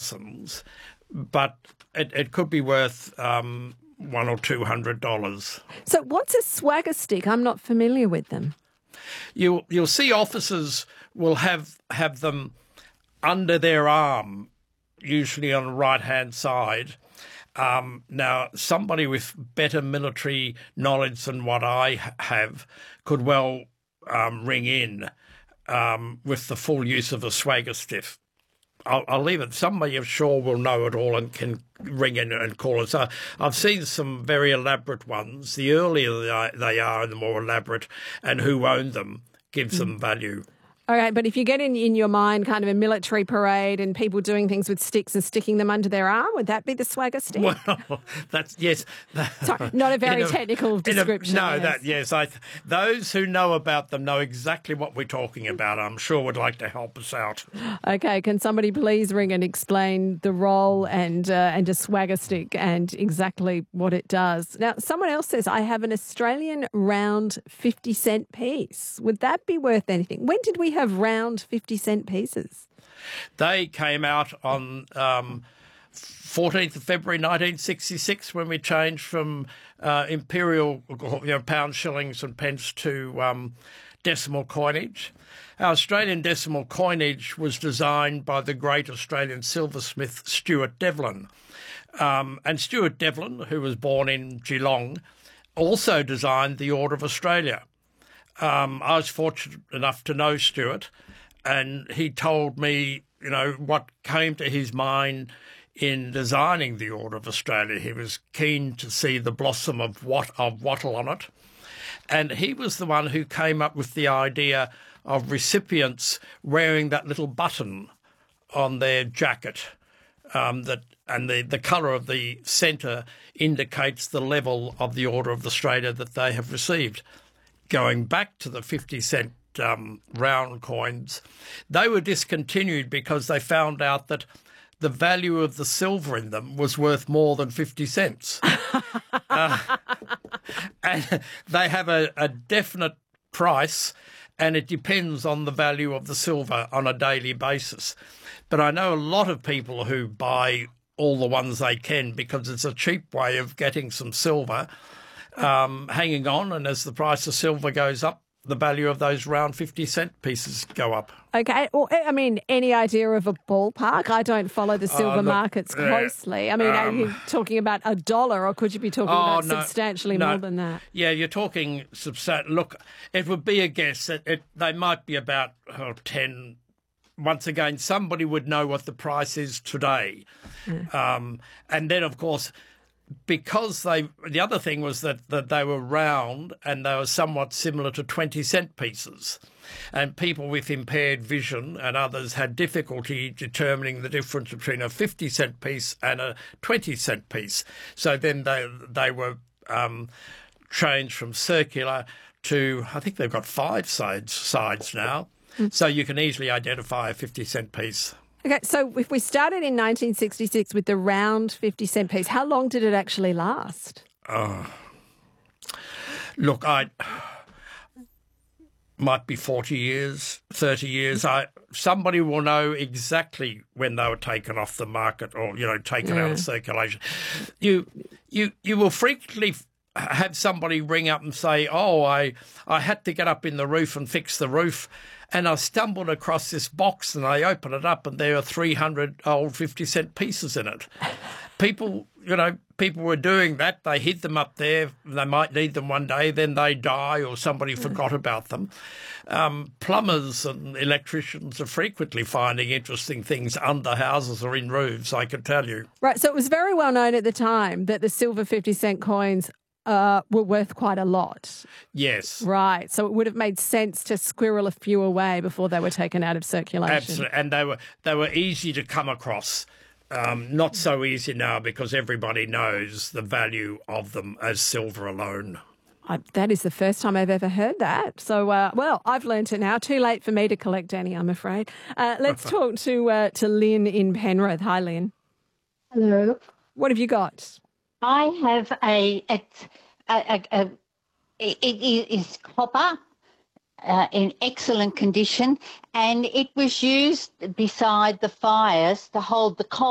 thousands, but it could be worth $100 or $200. So what's a swagger stick? I'm not familiar with them. You'll see officers will have them under their arm, usually on the right-hand side. Now, somebody with better military knowledge than what I have could well ring in with the full use of a swagger stick. I'll leave it. Somebody, I'm sure, will know it all and can ring in and call us. I've seen some very elaborate ones. The earlier they are, the more elaborate, and who owned them gives them value. All right, but if you get in your mind kind of a military parade and people doing things with sticks and sticking them under their arm, would that be the swagger stick? Well, that's, yes. Sorry, not a very technical description. Those who know about them know exactly what we're talking about. I'm sure would like to help us out. Okay, can somebody please ring and explain the role and a swagger stick and exactly what it does? Now, someone else says, I have an Australian round 50-cent piece. Would that be worth anything? When did we have round 50-cent pieces? They came out on 14th of February 1966 when we changed from imperial pounds, shillings and pence to decimal coinage. Our Australian decimal coinage was designed by the great Australian silversmith Stuart Devlin. And Stuart Devlin, who was born in Geelong, also designed the Order of Australia. I was fortunate enough to know Stuart, and he told me, what came to his mind in designing the Order of Australia. He was keen to see the blossom of wattle on it, and he was the one who came up with the idea of recipients wearing that little button on their jacket, and the colour of the centre indicates the level of the Order of Australia that they have received. Going back to the 50-cent round coins, they were discontinued because they found out that the value of the silver in them was worth more than 50 cents. And they have a definite price, and it depends on the value of the silver on a daily basis. But I know a lot of people who buy all the ones they can because it's a cheap way of getting some silver, hanging on, and as the price of silver goes up, the value of those round 50-cent pieces go up. Okay. Well, I mean, any idea of a ballpark? I don't follow the silver markets closely. I mean, are you talking about $1, or could you be talking about substantially more than that? Yeah, you're talking substantial. Look, it would be a guess. They might be about 10. Once again, somebody would know what the price is today. And then, of course, because the other thing was that they were round and they were somewhat similar to 20-cent pieces, and people with impaired vision and others had difficulty determining the difference between a 50-cent piece and a 20-cent piece. So then they were changed from circular to, I think they've got 5 sides now, so you can easily identify a 50-cent piece. Okay, so if we started in 1966 with the round 50-cent piece, how long did it actually last? Look, might be 40 years, 30 years. Somebody will know exactly when they were taken off the market or, taken out of circulation. You will frequently have somebody ring up and say, I had to get up in the roof and fix the roof, and I stumbled across this box and I opened it up and there are 300 old 50-cent pieces in it. People were doing that. They hid them up there. They might need them one day, then they die or somebody forgot about them. Plumbers and electricians are frequently finding interesting things under houses or in roofs, I can tell you. Right, so it was very well known at the time that the silver 50-cent coins were worth quite a lot. Yes. Right. So it would have made sense to squirrel a few away before they were taken out of circulation. Absolutely. And they were easy to come across. Not so easy now because everybody knows the value of them as silver alone. That is the first time I've ever heard that. So, well, I've learnt it now. Too late for me to collect any, I'm afraid. Let's talk to Lynn in Penrith. Hi, Lynn. Hello. What have you got? I have it is copper in excellent condition, and it was used beside the fires to hold the coal.